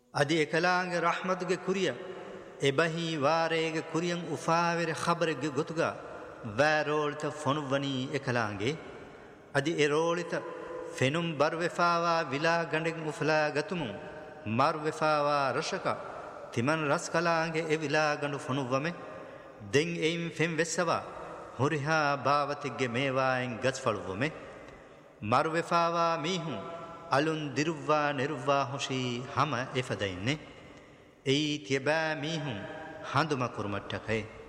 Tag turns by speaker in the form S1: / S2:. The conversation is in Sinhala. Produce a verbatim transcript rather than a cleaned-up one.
S1: අදි එකලාංගේ රහමතුගේ කුරිය එබහි වාරේගේ කුරියන් උෆාවෙර ඛබරගේ ගොතුගා වෑරෝල්ත ෆොනුවනී එකලාංගේ අදි එරෝලිත ෆෙනුම් බර්වෙෆාවා විලා ගඬෙන් උෆලා ගතුමුන් මර්වෙෆාවා රෂක තිමන් රස්කලාංගේ එ විලා ගඬු ෆොනුවමෙ දෙන් එයින් ෆෙම් වෙස්සවා හුරිහා භාවතිගේ මේවායින් ගස්ෆළුවමෙ මර්වෙෆාවා මීහුන් අලුන් දිරුවා නිරුවා හොෂී හම එෆදයින්නේ එයි තියබෑ මීහුන් හඳුම කුරුමට්ටකයි